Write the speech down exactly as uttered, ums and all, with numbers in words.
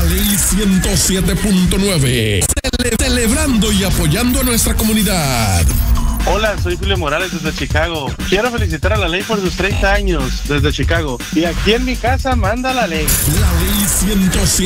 Ley ciento siete punto nueve. Cele- celebrando y apoyando a nuestra comunidad. Hola, soy Julio Morales desde Chicago. Quiero felicitar a la ley por sus treinta años desde Chicago. Y aquí en mi casa manda la ley. La Ley ciento siete.